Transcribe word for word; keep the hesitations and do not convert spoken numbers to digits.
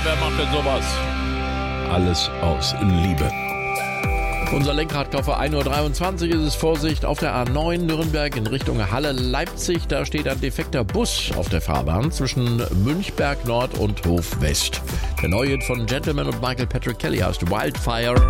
wer macht denn sowas? Alles aus Liebe. Unser Lenkradkau für ein Uhr dreiundzwanzig ist es. Vorsicht auf der A neun Nürnberg in Richtung Halle-Leipzig. Da steht ein defekter Bus auf der Fahrbahn zwischen Münchberg Nord und Hof West. Der neue Hit von Gentleman und Michael Patrick Kelly heißt Wildfire.